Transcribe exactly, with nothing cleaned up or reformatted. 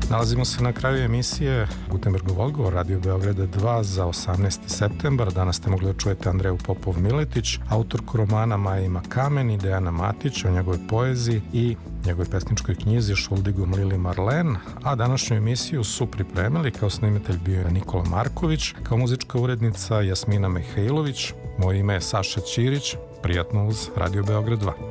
Nalazimo se na kraju emisije Gutenbergov odgovor Radio Beograda dva za osamnaesti septembar. Danas ste mogli da čujete Andreju Popov-Miletić, autorku romana Maja ima kamen, i Dejana Matić o njegovoj poeziji i njegovoj pesničkoj knjizi Šuldigom Lili Marlen, a današnju emisiju su pripremili, kao snimatelj bio je Nikola Marković, kao muzička urednica Jasmina Mihajlović. Moje ime je Saša Ćirić, prijatno uz Radio Beograd dva.